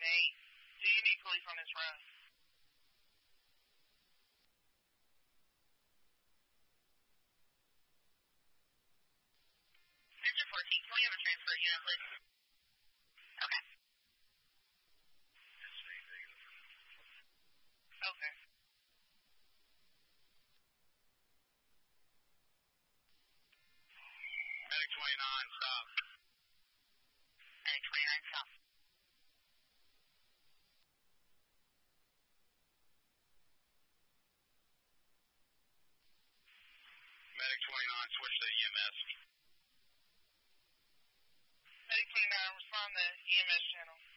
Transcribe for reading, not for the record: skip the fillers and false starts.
8. Do you need police on this run? Engine 14, can we have a transfer unit, please? Okay. Okay. Medic 29, stop. Medic 29, stop. Medic 29, switch to EMS. Medic 29, respond to EMS channel.